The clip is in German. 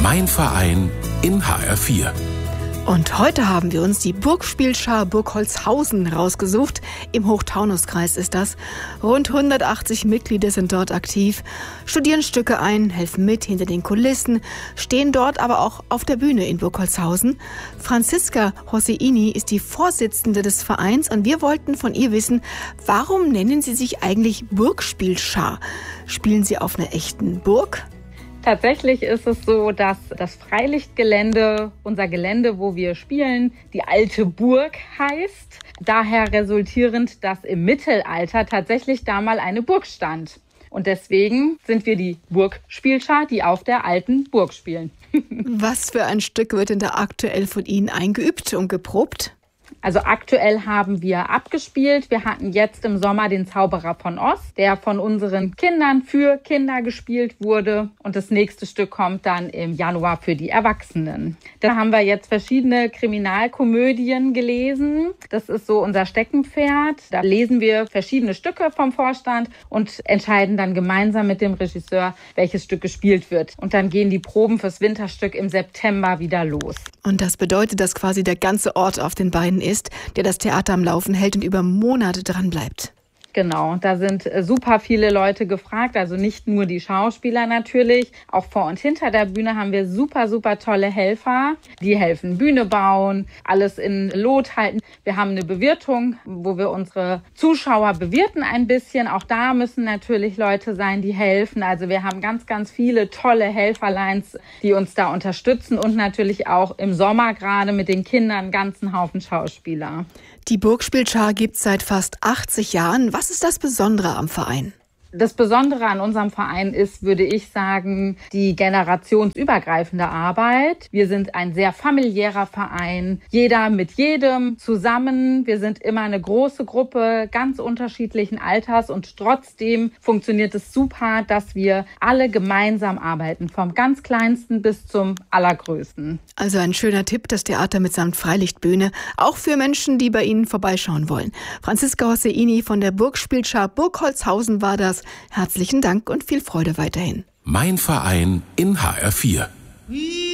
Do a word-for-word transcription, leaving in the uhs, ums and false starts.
Mein Verein in H R vier. Und heute haben wir uns die Burgspielschar Burgholzhausen rausgesucht. Im Hochtaunuskreis ist das. Rund hundertachtzig Mitglieder sind dort aktiv, studieren Stücke ein, helfen mit hinter den Kulissen, stehen dort aber auch auf der Bühne in Burgholzhausen. Franziska Hosseini ist die Vorsitzende des Vereins und wir wollten von ihr wissen, warum nennen Sie sich eigentlich Burgspielschar? Spielen Sie auf einer echten Burg? Tatsächlich ist es so, dass das Freilichtgelände, unser Gelände, wo wir spielen, die alte Burg heißt. Daher resultierend, dass im Mittelalter tatsächlich da mal eine Burg stand. Und deswegen sind wir die Burgspielschar, die auf der alten Burg spielen. Was für ein Stück wird denn da aktuell von Ihnen eingeübt und geprobt? Also aktuell haben wir abgespielt. Wir hatten jetzt im Sommer den Zauberer von Oz, der von unseren Kindern für Kinder gespielt wurde. Und das nächste Stück kommt dann im Januar für die Erwachsenen. Da haben wir jetzt verschiedene Kriminalkomödien gelesen. Das ist so unser Steckenpferd. Da lesen wir verschiedene Stücke vom Vorstand und entscheiden dann gemeinsam mit dem Regisseur, welches Stück gespielt wird. Und dann gehen die Proben fürs Winterstück im September wieder los. Und das bedeutet, dass quasi der ganze Ort auf den Beinen ist, der das Theater am Laufen hält und über Monate dran bleibt. Genau, da sind super viele Leute gefragt, also nicht nur die Schauspieler natürlich, auch vor und hinter der Bühne haben wir super, super tolle Helfer, die helfen Bühne bauen, alles in Lot halten. Wir haben eine Bewirtung, wo wir unsere Zuschauer bewirten ein bisschen, auch da müssen natürlich Leute sein, die helfen. Also wir haben ganz, ganz viele tolle Helferleins, die uns da unterstützen und natürlich auch im Sommer gerade mit den Kindern einen ganzen Haufen Schauspieler. Die Burgspielschar gibt es seit fast achtzig Jahren. Was ist das Besondere am Verein? Das Besondere an unserem Verein ist, würde ich sagen, die generationsübergreifende Arbeit. Wir sind ein sehr familiärer Verein, jeder mit jedem zusammen. Wir sind immer eine große Gruppe, ganz unterschiedlichen Alters und trotzdem funktioniert es super, dass wir alle gemeinsam arbeiten, vom ganz Kleinsten bis zum Allergrößten. Also ein schöner Tipp, das Theater mitsamt Freilichtbühne, auch für Menschen, die bei Ihnen vorbeischauen wollen. Franziska Hosseini von der Burgspielschar Burgholzhausen war das. Herzlichen Dank und viel Freude weiterhin. Mein Verein in H R vier.